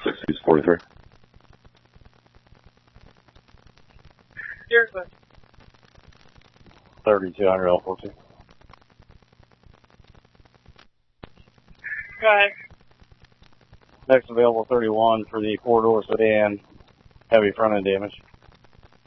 43. Seriously. 3200 L14. Go ahead. Next available 31 for the four-door sedan, heavy front end damage.